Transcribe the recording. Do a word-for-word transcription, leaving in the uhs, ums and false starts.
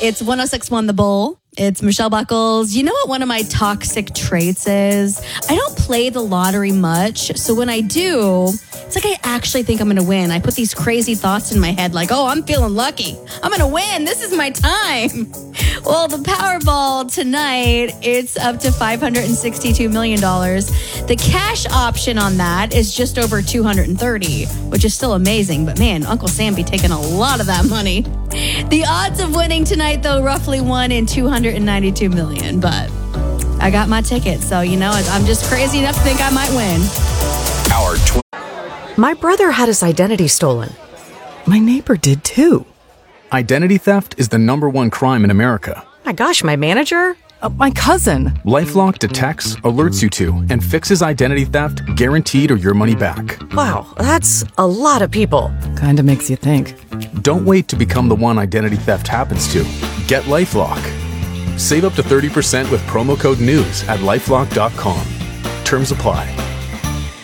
It's one oh six point one The Bull. It's Michelle Buckles. You know what one of my toxic traits is? I don't play the lottery much. So when I do, it's like I actually think I'm going to win. I put these crazy thoughts in my head like, oh, I'm feeling lucky. I'm going to win. This is my time. Well, the Powerball tonight, it's up to five hundred sixty-two million dollars. The cash option on that is just over two hundred thirty, which is still amazing. But man, Uncle Sam be taking a lot of that money. The odds of winning tonight, though, roughly one in two hundred ninety-two million. But I got my ticket, so you know, I'm just crazy enough to think I might win. Our tw- My brother had his identity stolen. My neighbor did too. Identity theft is the number one crime in America. My gosh, my manager? Uh, my cousin. LifeLock detects, alerts you to, and fixes identity theft guaranteed or your money back. Wow, that's a lot of people. Kinda makes you think. Don't wait to become the one identity theft happens to. Get LifeLock. Save up to thirty percent with promo code NEWS at lifelock dot com. Terms apply.